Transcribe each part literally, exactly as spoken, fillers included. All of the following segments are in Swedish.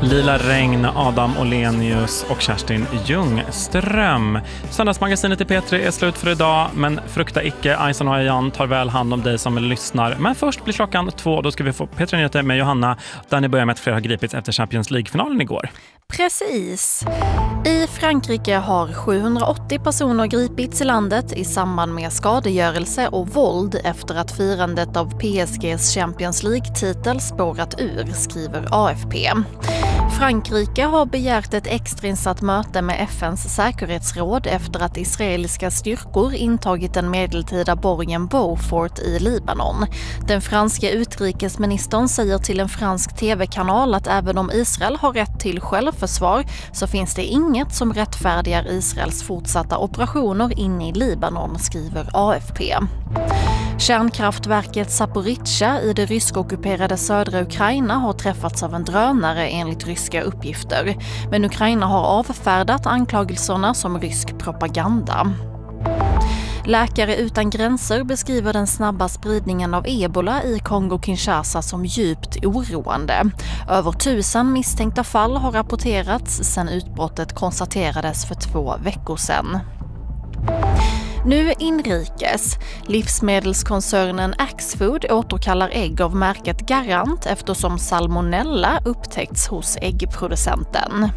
Lila Regn, Adam Olenius och Kerstin Ljungström. Söndagsmagasinet i P tre är slut för idag, men frukta icke, Ison och Ayan tar väl hand om dig som lyssnar. Men först blir klockan två, då ska vi få P tre-nyheter med Johanna, där ni börjar med att flera har gripits efter Champions League-finalen igår. Precis. I Frankrike har sjuhundraåttio personer gripits i landet i samband med skadegörelse och våld efter att firandet av P S G:s Champions League-titel spårat ur, skriver A F P. Frankrike har begärt ett extrainsatt möte med F N:s säkerhetsråd efter att israeliska styrkor intagit den medeltida borgen Beaufort i Libanon. Den franska utrikesministern säger till en fransk tv-kanal att även om Israel har rätt till självförsvar så finns det inget som rättfärdigar Israels fortsatta operationer inne i Libanon, skriver A F P. Kärnkraftverket Zaporizjzja i det ryskockuperade södra Ukraina har träffats av en drönare enligt ryska uppgifter. Men Ukraina har avfärdat anklagelserna som rysk propaganda. Läkare utan gränser beskriver den snabba spridningen av ebola i Kongo-Kinshasa som djupt oroande. Över tusen misstänkta fall har rapporterats sedan utbrottet konstaterades för två veckor sedan. Nu inrikes. Livsmedelskoncernen Axfood återkallar ägg av märket Garant eftersom salmonella upptäckts hos äggproducenten.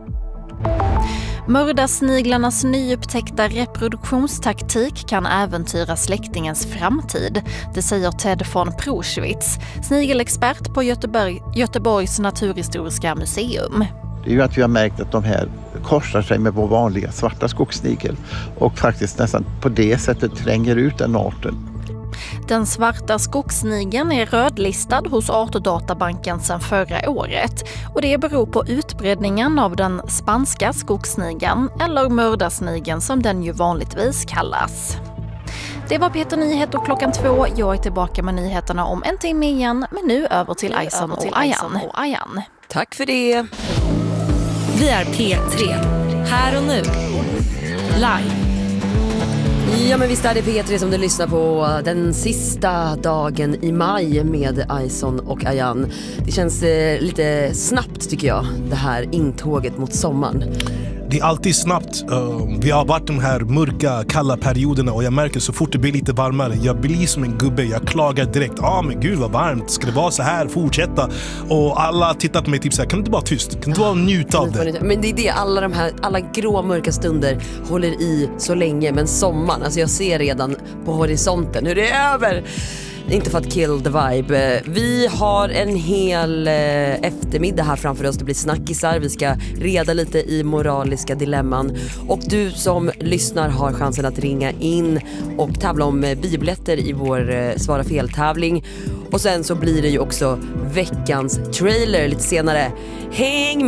Mördarsniglarnas nyupptäckta reproduktionstaktik kan äventyra släktingens framtid. Det säger Ted von Proschwitz, snigelexpert på Göteborg, Göteborgs naturhistoriska museum. Det är ju att vi har märkt att de här korsar sig med vår vanliga svarta skogssnigel och faktiskt nästan på det sättet tränger ut den arten. Den svarta skogssnigeln är rödlistad hos Artdatabanken sedan förra året och det beror på utbredningen av den spanska skogssnigeln eller mördarsnigeln som den ju vanligtvis kallas. Det var P tre Nyheter klockan två. Jag är tillbaka med nyheterna om en timme igen, men nu över till Ison och Ayan. Tack för det. Vi är P tre. Här och nu. Live. Ja, men visst är det P tre som du lyssnar på den sista dagen i maj med Ison och Ayan. Det känns eh, lite snabbt tycker jag, det här intåget mot sommaren. Det är alltid snabbt. Uh, vi har varit de här mörka, kalla perioderna och jag märker så fort det blir lite varmare, jag blir som en gubbe, jag klagar direkt. Ja ah, men gud vad varmt, ska det vara så här, fortsätta? Och alla tittar på mig typ så här, kan du inte bara tyst? Kan du inte bara njuta av det? Men det är det, alla de här, alla grå mörka stunder håller i så länge, men sommaren, alltså jag ser redan på horisonten hur det är över. Inte för att kill the vibe. Vi har en hel eftermiddag här framför oss. Det blir snackisar. Vi ska reda lite i moraliska dilemman. Och du som lyssnar har chansen att ringa in och tävla om bibilletter i vår Svara fel-tävling. Och sen så blir det ju också veckans trailer lite senare. Häng